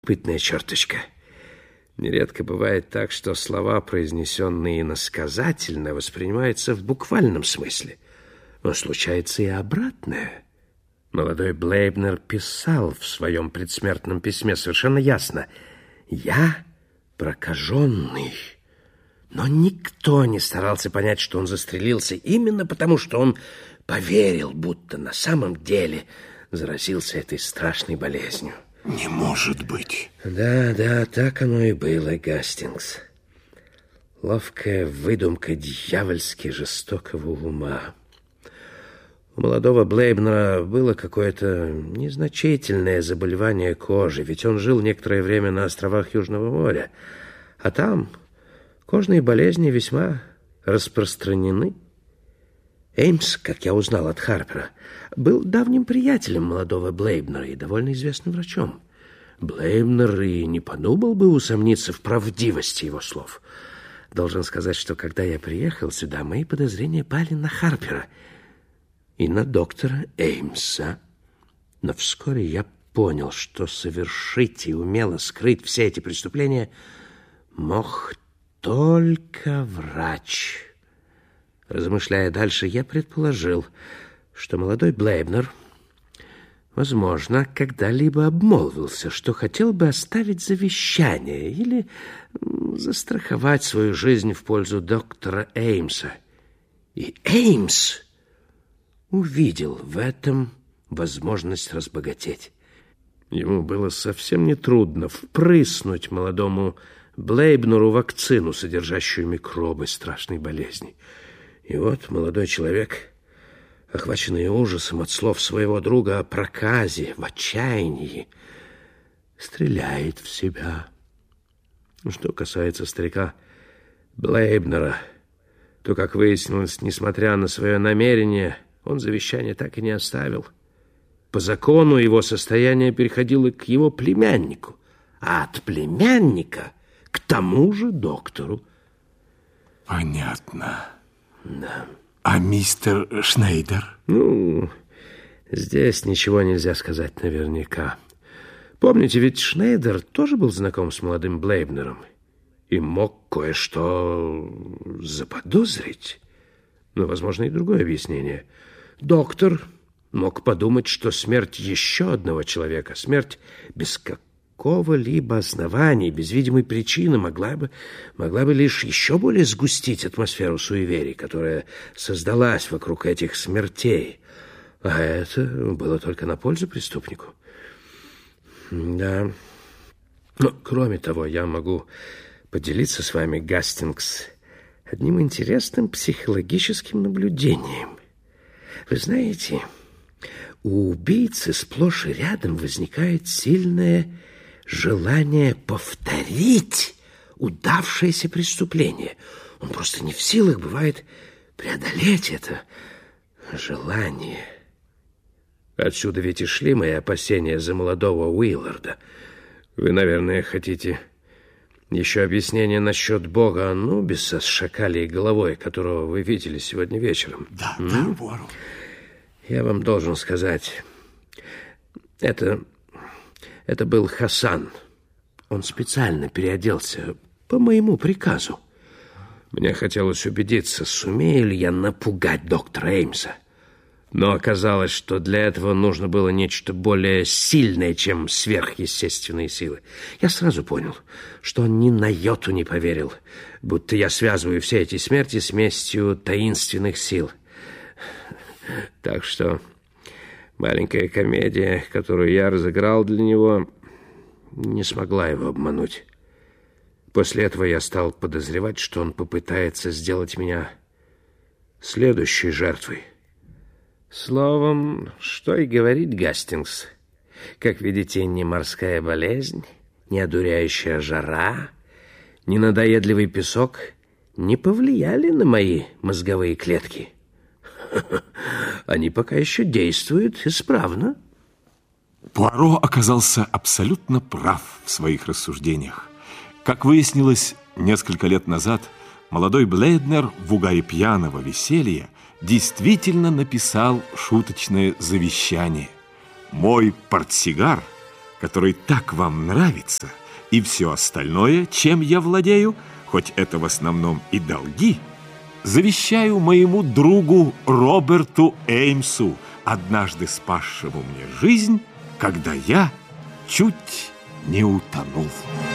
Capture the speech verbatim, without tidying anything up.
Пытная черточка. Нередко бывает так, что слова, произнесенные иносказательно, воспринимаются в буквальном смысле. Но случается и обратное. Молодой Блейбнер писал в своем предсмертном письме совершенно ясно: «Я прокаженный». Но никто не старался понять, что он застрелился именно потому, что он поверил, будто на самом деле заразился этой страшной болезнью. Не может быть. Да, да, так оно и было, Гастингс. Ловкая выдумка дьявольски жестокого ума. У молодого Блейбнера было какое-то незначительное заболевание кожи, ведь он жил некоторое время на островах Южного моря, а там кожные болезни весьма распространены. Эймс, как я узнал от Харпера, был давним приятелем молодого Блейбнера и довольно известным врачом. Блейбнер и не подумал бы усомниться в правдивости его слов. Должен сказать, что когда я приехал сюда, мои подозрения пали на Харпера и на доктора Эймса. Но вскоре я понял, что совершить и умело скрыть все эти преступления мог только врач. Размышляя дальше, я предположил, что молодой Блейбнер, возможно, когда-либо обмолвился, что хотел бы оставить завещание или застраховать свою жизнь в пользу доктора Эймса. И Эймс увидел в этом возможность разбогатеть. Ему было совсем нетрудно впрыснуть молодому Блейбнеру вакцину, содержащую микробы страшной болезни. И вот молодой человек, охваченный ужасом от слов своего друга о проказе, в отчаянии, стреляет в себя. Что касается старика Блейбнера, то, как выяснилось, несмотря на свое намерение, он завещание так и не оставил. По закону его состояние переходило к его племяннику, а от племянника к тому же доктору. Понятно. Да. А мистер Шнейдер? Ну, здесь ничего нельзя сказать наверняка. Помните, ведь Шнейдер тоже был знаком с молодым Блейбнером и мог кое-что заподозрить. Но, возможно, и другое объяснение. Доктор мог подумать, что смерть еще одного человека, смерть без какого-либо основания, без видимой причины, могла бы, могла бы лишь еще более сгустить атмосферу суеверий, которая создалась вокруг этих смертей. А это было только на пользу преступнику. Да. Но, кроме того, я могу поделиться с вами, Гастингс, одним интересным психологическим наблюдением. Вы знаете, у убийцы сплошь и рядом возникает сильное желание повторить удавшееся преступление. Он просто не в силах, бывает, преодолеть это желание. Отсюда ведь и шли мои опасения за молодого Уилларда. Вы, наверное, хотите еще объяснение насчет бога Анубиса с шакалей головой, которого вы видели сегодня вечером? Да, да, вору. Я вам должен сказать, это, это был Хасан. Он специально переоделся по моему приказу. Мне хотелось убедиться, сумею ли я напугать доктора Эймса. Но оказалось, что для этого нужно было нечто более сильное, чем сверхъестественные силы. Я сразу понял, что он ни на йоту не поверил, будто я связываю все эти смерти с местью таинственных сил. Так что маленькая комедия, которую я разыграл для него, не смогла его обмануть. После этого я стал подозревать, что он попытается сделать меня следующей жертвой. Словом, что и говорить, Гастингс. Как видите, ни морская болезнь, ни одуряющая жара, ни надоедливый песок не повлияли на мои мозговые клетки. Они пока еще действуют исправно. Пуаро оказался абсолютно прав в своих рассуждениях. Как выяснилось, несколько лет назад молодой Блейбнер в угаре пьяного веселья действительно написал шуточное завещание. «Мой портсигар который так вам нравится, и все остальное, чем я владею, хоть это в основном и долги, завещаю моему другу Роберту Эймсу, однажды спасшему мне жизнь, когда я чуть не утонул.